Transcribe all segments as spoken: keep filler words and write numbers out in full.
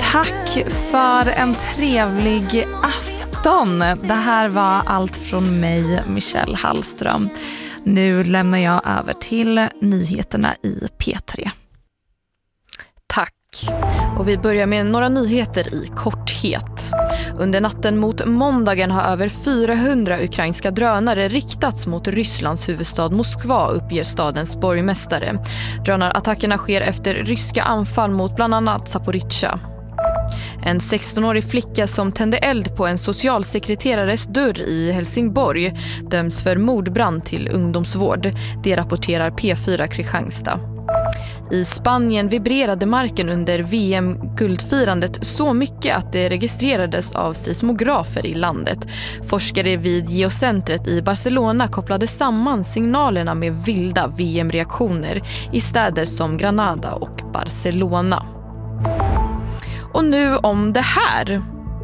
Tack för en trevlig afton. Det här var allt från mig, Michelle Hallström. Nu lämnar jag över till nyheterna i P tre. Tack. Och vi börjar med några nyheter i korthet. Under natten mot måndagen har över fyrahundra ukrainska drönare riktats mot Rysslands huvudstad Moskva, uppger stadens borgmästare. Drönarattackerna sker efter ryska anfall mot bland annat Zaporizjzja. En sextonårig flicka som tände eld på en socialsekreterares dörr i Helsingborg döms för mordbrand till ungdomsvård. Det rapporterar P fyra Kristianstad. I Spanien vibrerade marken under V M-guldfirandet så mycket att det registrerades av seismografer i landet. Forskare vid Geocentret i Barcelona kopplade samman signalerna med vilda V M-reaktioner i städer som Granada och Barcelona. Och nu om det här.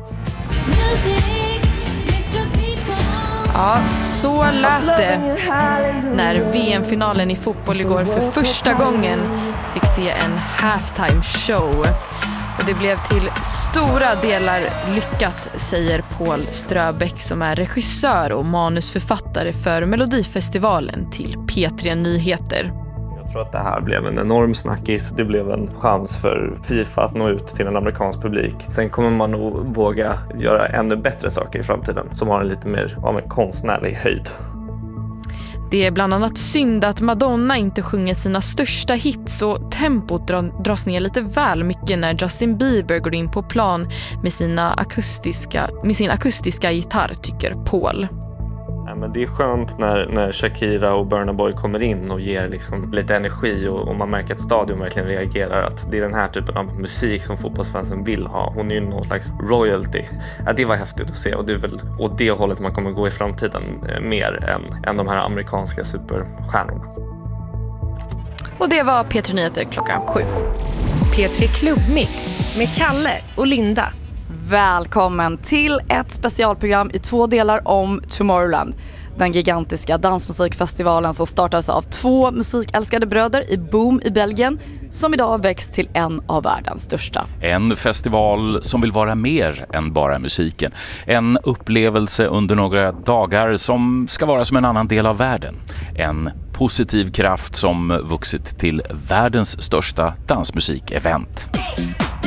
Ja, så lät det när V M-finalen i fotboll igår för första gången fick se en halftime show. Och det blev till stora delar lyckat, säger Paul Ströbeck som är regissör och manusförfattare för Melodifestivalen till P tre Nyheter. Jag tror att det här blev en enorm snackis. Det blev en chans för FIFA att nå ut till en amerikansk publik. Sen kommer man nog våga göra ännu bättre saker i framtiden som har en lite mer av en konstnärlig höjd. Det är bland annat synd att Madonna inte sjunger sina största hits och tempot dras ner lite väl mycket när Justin Bieber går in på plan med, sina akustiska, med sin akustiska gitarr, tycker Paul. Ja, men det är skönt när, när Shakira och Burna Boy kommer in och ger liksom lite energi och, och man märker att stadion verkligen reagerar, att det är den här typen av musik som fotbollsfansen vill ha. Hon är ju någon slags royalty. Ja, det var häftigt att se och det är väl åt det hållet man kommer gå i framtiden eh, mer än, än de här amerikanska superstjärnorna. Och det var P tre Nyheter klockan sju. P tre Klubbmix med Kalle och Linda. Välkommen till ett specialprogram i två delar om Tomorrowland. Den gigantiska dansmusikfestivalen som startades av två musikälskade bröder i Boom i Belgien, som idag har växt till en av världens största. En festival som vill vara mer än bara musiken. En upplevelse under några dagar som ska vara som en annan del av världen. En positiv kraft som vuxit till världens största dansmusikevent.